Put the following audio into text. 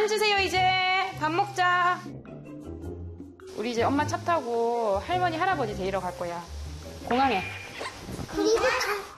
앉으세요, 이제. 밥 먹자. 우리 이제 엄마 차 타고 할머니, 할아버지 데리러 갈 거야. 공항에. 그리고